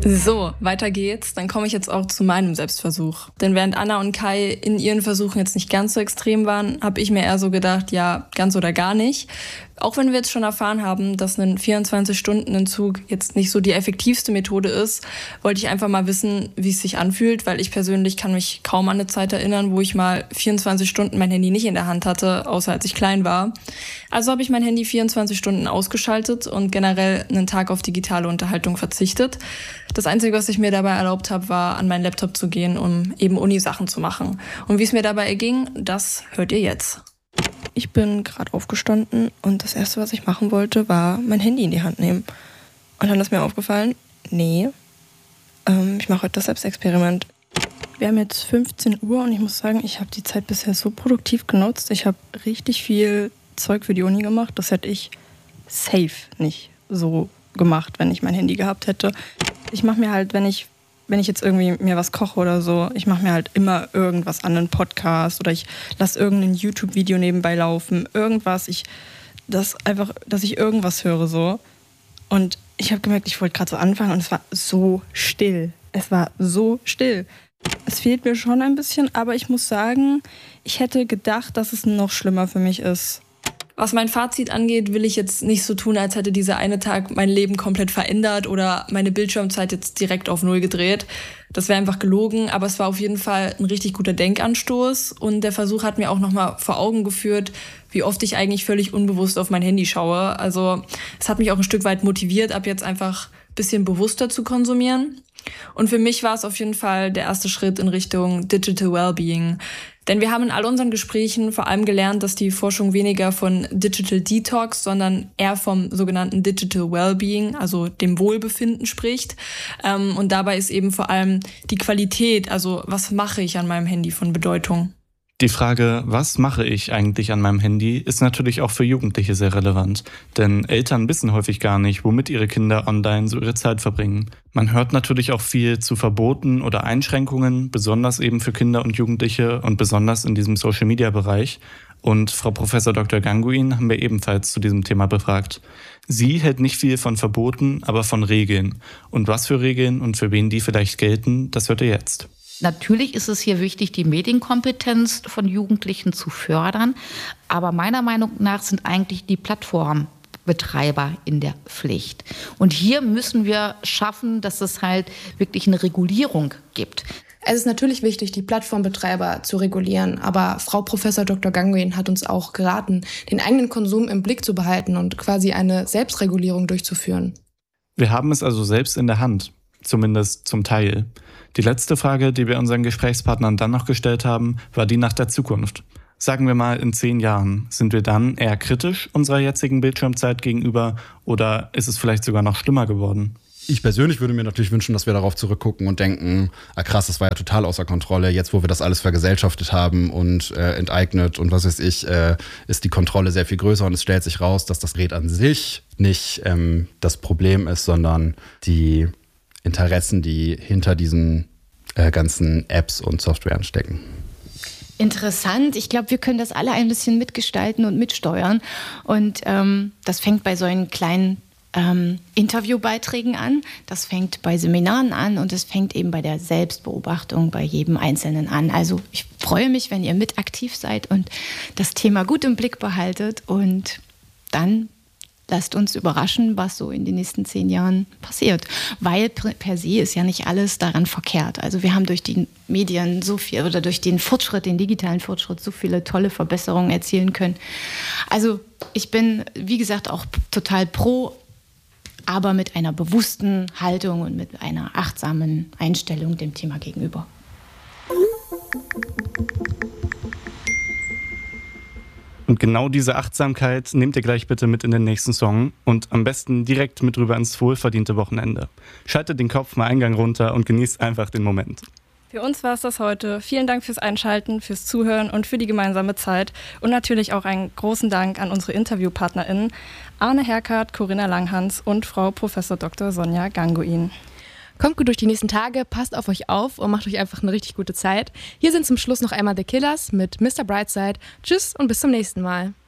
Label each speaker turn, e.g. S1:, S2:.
S1: So, weiter geht's. Dann komme ich jetzt auch zu meinem Selbstversuch. Denn während Anna und Kai in ihren Versuchen jetzt nicht ganz so extrem waren, habe ich mir eher so gedacht, ja, ganz oder gar nicht. Auch wenn wir jetzt schon erfahren haben, dass ein 24-Stunden-Entzug jetzt nicht so die effektivste Methode ist, wollte ich einfach mal wissen, wie es sich anfühlt, weil ich persönlich kann mich kaum an eine Zeit erinnern, wo ich mal 24 Stunden mein Handy nicht in der Hand hatte, außer als ich klein war. Also habe ich mein Handy 24 Stunden ausgeschaltet und generell einen Tag auf digitale Unterhaltung verzichtet. Das Einzige, was ich mir dabei erlaubt habe, war, an meinen Laptop zu gehen, um eben Uni-Sachen zu machen. Und wie es mir dabei erging, das hört ihr jetzt. Ich bin gerade aufgestanden und das Erste, was ich machen wollte, war mein Handy in die Hand nehmen. Und dann ist mir aufgefallen, nee, ich mache heute das Selbstexperiment. Wir haben jetzt 15 Uhr und ich muss sagen, ich habe die Zeit bisher so produktiv genutzt. Ich habe richtig viel Zeug für die Uni gemacht. Das hätte ich safe nicht so gemacht, wenn ich mein Handy gehabt hätte. Ich mache mir halt, wenn ich jetzt irgendwie mir was koche oder so, ich mache mir halt immer irgendwas an, einen Podcast oder ich lasse irgendein YouTube-Video nebenbei laufen, irgendwas, dass ich irgendwas höre so. Und ich habe gemerkt, ich wollte gerade so anfangen und es war so still. Es war so still. Es fehlt mir schon ein bisschen, aber ich muss sagen, ich hätte gedacht, dass es noch schlimmer für mich ist. Was mein Fazit angeht, will ich jetzt nicht so tun, als hätte dieser eine Tag mein Leben komplett verändert oder meine Bildschirmzeit jetzt direkt auf 0 gedreht. Das wäre einfach gelogen, aber es war auf jeden Fall ein richtig guter Denkanstoß und der Versuch hat mir auch nochmal vor Augen geführt, wie oft ich eigentlich völlig unbewusst auf mein Handy schaue. Also es hat mich auch ein Stück weit motiviert, ab jetzt einfach ein bisschen bewusster zu konsumieren. Und für mich war es auf jeden Fall der erste Schritt in Richtung Digital Wellbeing. Denn wir haben in all unseren Gesprächen vor allem gelernt, dass die Forschung weniger von Digital Detox, sondern eher vom sogenannten Digital Wellbeing, also dem Wohlbefinden spricht. Und dabei ist eben vor allem die Qualität, also was mache ich an meinem Handy, von Bedeutung.
S2: Die Frage, was mache ich eigentlich an meinem Handy, ist natürlich auch für Jugendliche sehr relevant. Denn Eltern wissen häufig gar nicht, womit ihre Kinder online so ihre Zeit verbringen. Man hört natürlich auch viel zu Verboten oder Einschränkungen, besonders eben für Kinder und Jugendliche und besonders in diesem Social-Media-Bereich. Und Frau Professor Dr. Ganguin haben wir ebenfalls zu diesem Thema befragt. Sie hält nicht viel von Verboten, aber von Regeln. Und was für Regeln und für wen die vielleicht gelten, das hört ihr jetzt.
S3: Natürlich ist es hier wichtig, die Medienkompetenz von Jugendlichen zu fördern. Aber meiner Meinung nach sind eigentlich die Plattformbetreiber in der Pflicht. Und hier müssen wir schaffen, dass es halt wirklich eine Regulierung gibt.
S4: Es ist natürlich wichtig, die Plattformbetreiber zu regulieren, aber Frau Professor Dr. Ganguin hat uns auch geraten, den eigenen Konsum im Blick zu behalten und quasi eine Selbstregulierung durchzuführen.
S2: Wir haben es also selbst in der Hand, zumindest zum Teil. Die letzte Frage, die wir unseren Gesprächspartnern dann noch gestellt haben, war die nach der Zukunft. Sagen wir mal, in 10 Jahren, sind wir dann eher kritisch unserer jetzigen Bildschirmzeit gegenüber oder ist es vielleicht sogar noch schlimmer geworden?
S5: Ich persönlich würde mir natürlich wünschen, dass wir darauf zurückgucken und denken, krass, das war ja total außer Kontrolle. Jetzt, wo wir das alles vergesellschaftet haben und enteignet und was weiß ich, ist die Kontrolle sehr viel größer und es stellt sich raus, dass das Gerät an sich nicht das Problem ist, sondern die Interessen, die hinter diesen ganzen Apps und Softwaren stecken.
S6: Interessant. Ich glaube, wir können das alle ein bisschen mitgestalten und mitsteuern. Und das fängt bei so einen kleinen Interviewbeiträgen an, das fängt bei Seminaren an und es fängt eben bei der Selbstbeobachtung bei jedem Einzelnen an. Also ich freue mich, wenn ihr mit aktiv seid und das Thema gut im Blick behaltet und dann lasst uns überraschen, was so in den nächsten 10 Jahren passiert. Weil per se ist ja nicht alles daran verkehrt. Also wir haben durch die Medien so viel oder durch den Fortschritt, den digitalen Fortschritt, so viele tolle Verbesserungen erzielen können. Also ich bin, wie gesagt, auch total pro, aber mit einer bewussten Haltung und mit einer achtsamen Einstellung dem Thema gegenüber.
S2: Und genau diese Achtsamkeit nehmt ihr gleich bitte mit in den nächsten Song und am besten direkt mit rüber ins wohlverdiente Wochenende. Schaltet den Kopf mal einen Gang runter und genießt einfach den Moment.
S1: Für uns war es das heute. Vielen Dank fürs Einschalten, fürs Zuhören und für die gemeinsame Zeit. Und natürlich auch einen großen Dank an unsere InterviewpartnerInnen Arne Herkart, Corinna Langhans und Frau Prof. Dr. Sonja Ganguin.
S7: Kommt gut durch die nächsten Tage, passt auf euch auf und macht euch einfach eine richtig gute Zeit. Hier sind zum Schluss noch einmal The Killers mit Mr. Brightside. Tschüss und bis zum nächsten Mal.